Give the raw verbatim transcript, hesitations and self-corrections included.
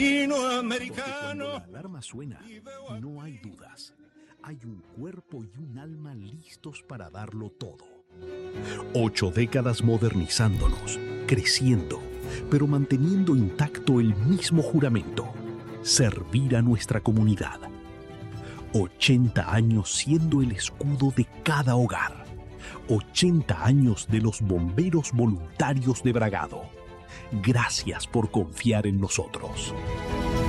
Porque cuando la alarma suena, no hay dudas. Hay un cuerpo y un alma listos para darlo todo. Ocho décadas modernizándonos, creciendo, pero manteniendo intacto el mismo juramento: servir a nuestra comunidad. ochenta años siendo el escudo de cada hogar. ochenta años de los bomberos voluntarios de Bragado. Gracias por confiar en nosotros.